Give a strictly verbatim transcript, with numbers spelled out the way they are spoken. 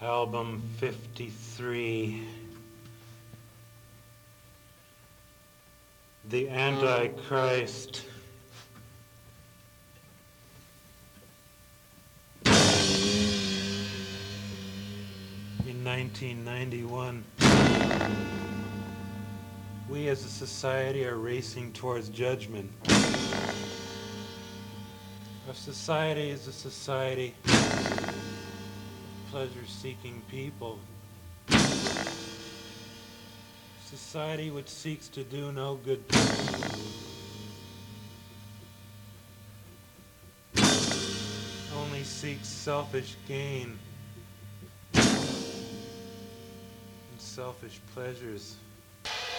Album fifty-three. The Antichrist. In nineteen ninety-one, we as a society are racing towards judgment. Our society is a society of pleasure-seeking people. Society which seeks to do no good thing. Only seeks selfish gain and selfish pleasures.